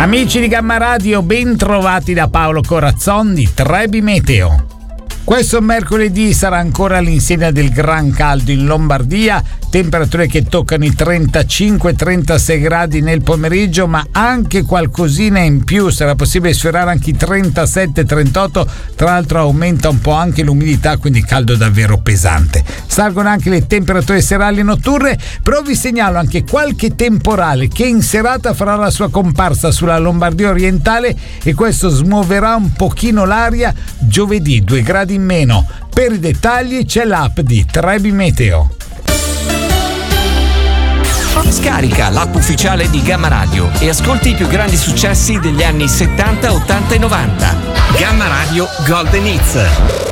Amici di Gamma Radio, ben trovati da Paolo Corazzon di Trebi Meteo. Questo mercoledì sarà ancora all'insegna del gran caldo in Lombardia, temperature che toccano i 35-36 gradi nel pomeriggio, ma anche qualcosina in più, sarà possibile sfiorare anche i 37-38, tra l'altro aumenta un po' anche l'umidità, quindi caldo davvero pesante. Salgono anche le temperature serali e notturne, però vi segnalo anche qualche temporale che in serata farà la sua comparsa sulla Lombardia orientale e questo smuoverà un pochino l'aria. Giovedì 2 gradi in meno. Per i dettagli c'è l'app di Trebi Meteo. Scarica l'app ufficiale di Gamma Radio e ascolti i più grandi successi degli anni 70, 80 e 90. Gamma Radio Golden Hits.